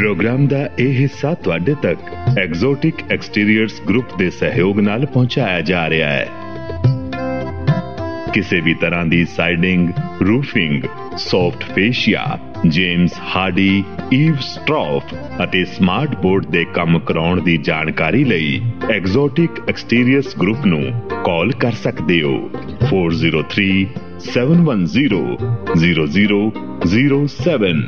Programme ਦਾ ਇਹ ਹਿੱਸਾ ਤੁਹਾਡੇ ਤੱਕ ਐਗਜ਼ੋਟਿਕ ਐਕਸਟੀਰੀਅਰਸ ਗਰੁੱਪ ਦੇ ਸਹਿਯੋਗ ਨਾਲ ਪਹੁੰਚਾਇਆ ਜਾ ਰਿਹਾ ਹੈ। ਕਿਸੇ ਵੀ ਤਰ੍ਹਾਂ ਦੀ siding, roofing, soft ਫੇਸ਼ੀਆ, James Hardy, Eve ਸਟਰੌਫ ਅਤੇ ਸਮਾਰਟ ਬੋਰਡ ਦੇ ਕੰਮ ਕਰਾਉਣ ਦੀ ਜਾਣਕਾਰੀ ਲਈ ਐਗਜ਼ੋਟਿਕ ਐਕਸਟੀਰੀਅਰਸ ਗਰੁੱਪ ਨੂੰ ਕਾਲ ਕਰ ਸਕਦੇ ਹੋ 4037100007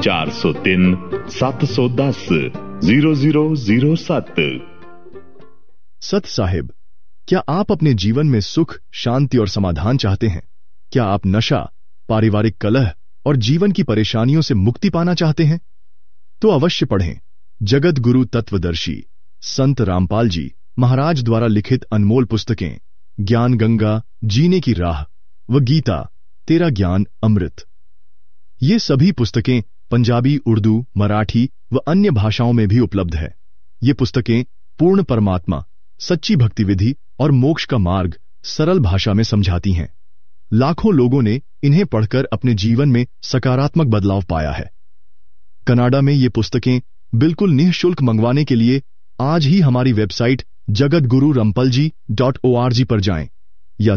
403-710-0007। सत साहिब, क्या आप अपने जीवन में सुख, शांति और समाधान चाहते हैं? क्या आप नशा, पारिवारिक कलह और जीवन की परेशानियों से मुक्ति पाना चाहते हैं? तो अवश्य पढ़ें जगत गुरु तत्वदर्शी संत रामपाल जी महाराज द्वारा लिखित अनमोल पुस्तकें ज्ञान गंगा, जीने की राह व गीता तेरा ज्ञान अमृत। ये सभी पुस्तकें पंजाबी, उर्दू, मराठी व अन्य भाषाओं में भी उपलब्ध है। ये पुस्तकें पूर्ण परमात्मा, सच्ची भक्ति विधि और मोक्ष का मार्ग सरल भाषा में समझाती हैं। लाखों लोगों ने इन्हें पढ़कर अपने जीवन में सकारात्मक बदलाव पाया है। कनाडा में ये पुस्तकें बिल्कुल निःशुल्क मंगवाने के लिए आज ही हमारी वेबसाइट jagatgururampalji.org पर जाएं या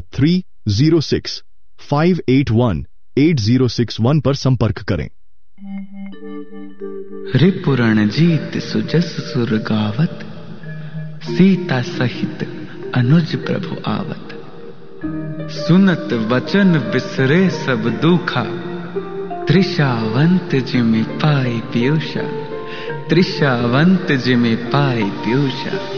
3065818061 पर संपर्क करें। रिपुरण जीत सुजस सुर गावत, सीता सहित अनुज प्रभु आवत। सुनत वचन बिसरे सब दुखा, त्रिषावंत जिमि पाई पीयूषा, त्रिषावंत जिमि पाई पीयूषा।